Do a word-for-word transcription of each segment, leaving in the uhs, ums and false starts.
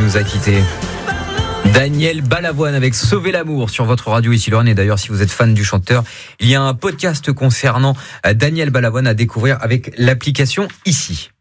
nous a quittés. Daniel Balavoine avec Sauver l'amour sur votre radio ici Lorraine. Et d'ailleurs, si vous êtes fan du chanteur, il y a un podcast concernant Daniel Balavoine à découvrir avec l'application Ici.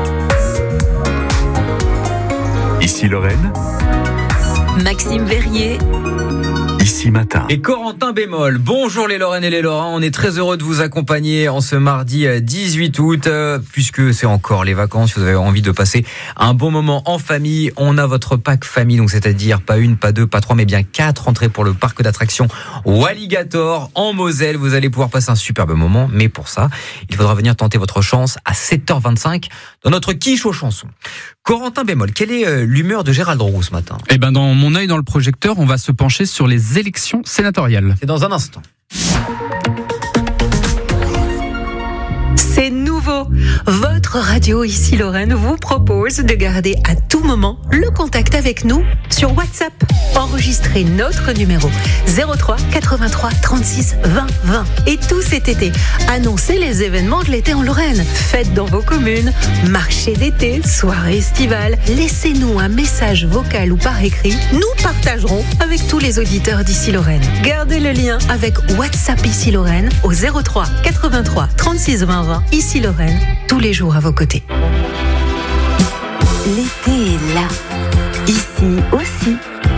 Ici Lorraine. Maxime Verrier. Ici Matin. Et Corentin Bémol. Bonjour les Lorraines et les Lorrains. On est très heureux de vous accompagner en ce mardi dix-huit août, euh, puisque c'est encore les vacances. Si vous avez envie de passer un bon moment en famille, on a votre pack famille, donc c'est-à-dire pas une, pas deux, pas trois, mais bien quatre entrées pour le parc d'attractions Walligator en Moselle. Vous allez pouvoir passer un superbe moment, mais pour ça, il faudra venir tenter votre chance à sept heures vingt-cinq dans notre quiche aux chansons. Corentin Bémol, quelle est l'humeur de Gérald Roux ce matin ? Eh ben, dans mon œil dans le projecteur, on va se pencher sur les élections sénatoriales. C'est dans un instant. C'est nouveau. Votre radio ici Lorraine vous propose de garder à tout moment le contact avec nous sur WhatsApp. Enregistrez notre numéro zéro trois quatre-vingt-trois trente-six vingt vingt. Et tout cet été, annoncez les événements de l'été en Lorraine. Fêtes dans vos communes, marché d'été, soirée estivale. Laissez-nous un message vocal ou par écrit. Nous partagerons avec tous les auditeurs d'ici Lorraine. Gardez le lien avec WhatsApp ici Lorraine au zéro trois quatre-vingt-trois trente-six vingt vingt. Ici Lorraine, tous les jours à vos côtés. L'été est là. Ici aussi.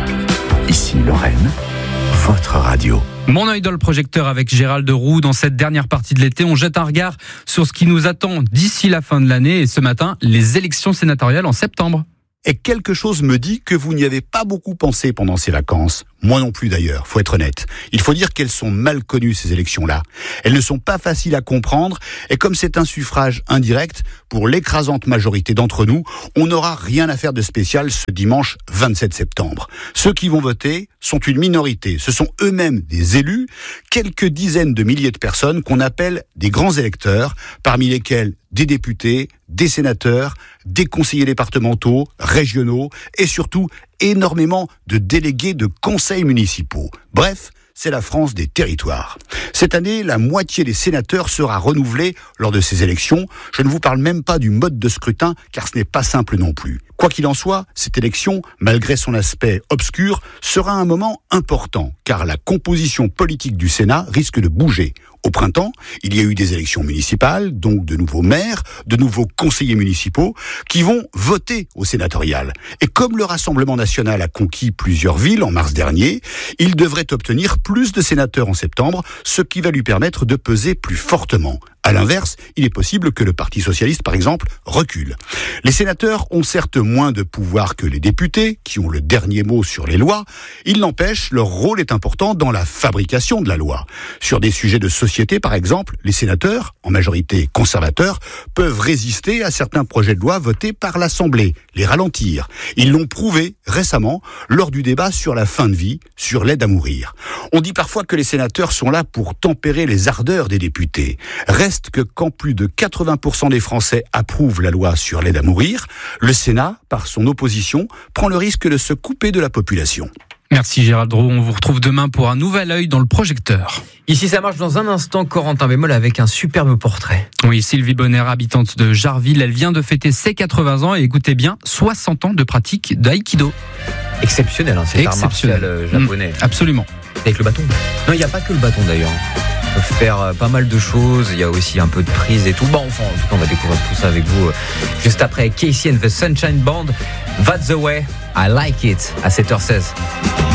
Ici Lorraine, votre radio. Mon œil dans le projecteur avec Gérald Roux. Dans cette dernière partie de l'été, on jette un regard sur ce qui nous attend d'ici la fin de l'année. Et ce matin, les élections sénatoriales en septembre. Et quelque chose me dit que vous n'y avez pas beaucoup pensé pendant ces vacances. Moi non plus d'ailleurs, faut être honnête. Il faut dire qu'elles sont mal connues ces élections-là. Elles ne sont pas faciles à comprendre et comme c'est un suffrage indirect, pour l'écrasante majorité d'entre nous, on n'aura rien à faire de spécial ce dimanche vingt-sept septembre. Ceux qui vont voter sont une minorité. Ce sont eux-mêmes des élus, quelques dizaines de milliers de personnes qu'on appelle des grands électeurs, parmi lesquels des députés, des sénateurs, des conseillers départementaux, régionaux et surtout énormément de délégués de conseils municipaux. Bref, c'est la France des territoires. Cette année, la moitié des sénateurs sera renouvelée lors de ces élections. Je ne vous parle même pas du mode de scrutin, car ce n'est pas simple non plus. Quoi qu'il en soit, cette élection, malgré son aspect obscur, sera un moment important, car la composition politique du Sénat risque de bouger. Au printemps, il y a eu des élections municipales, donc de nouveaux maires, de nouveaux conseillers municipaux, qui vont voter au sénatorial. Et comme le Rassemblement national a conquis plusieurs villes en mars dernier, il devrait obtenir plus de sénateurs en septembre, ce qui va lui permettre de peser plus fortement. À l'inverse, il est possible que le Parti socialiste, par exemple, recule. Les sénateurs ont certes moins de pouvoir que les députés, qui ont le dernier mot sur les lois. Il n'empêche, leur rôle est important dans la fabrication de la loi. Sur des sujets de société, par exemple, les sénateurs, en majorité conservateurs, peuvent résister à certains projets de loi votés par l'Assemblée, les ralentir. Ils l'ont prouvé récemment lors du débat sur la fin de vie, sur l'aide à mourir. On dit parfois que les sénateurs sont là pour tempérer les ardeurs des députés. Reste que quand plus de quatre-vingts pour cent des Français approuvent la loi sur l'aide à mourir, le Sénat, par son opposition, prend le risque de se couper de la population. Merci Gérald Roux, on vous retrouve demain pour un nouvel œil dans le projecteur. Ici ça marche dans un instant, Corentin Bémol avec un superbe portrait. Oui, Sylvie Bonner, habitante de Jarville, elle vient de fêter ses quatre-vingts ans et écoutez bien, soixante ans de pratique d'aïkido. Exceptionnel, hein, c'est l'art martial euh, japonais. Mmh, absolument. Avec le bâton. Non, il n'y a pas que le bâton d'ailleurs. On peut faire pas mal de choses, il y a aussi un peu de prise et tout. Bon, enfin, en tout cas, on va découvrir tout ça avec vous juste après Casey and the Sunshine Band. That's the way I like it à sept heures seize.